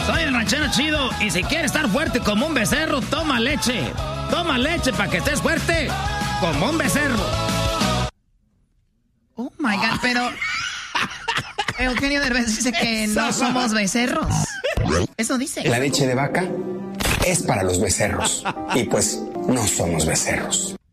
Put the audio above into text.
Soy el ranchero chido y si quieres estar fuerte como un becerro, toma leche. Toma leche para que estés fuerte como un becerro. Oh my God, pero Eugenio Derbez dice que no somos becerros. Eso dice. La leche de vaca es para los becerros. Y pues no somos becerros.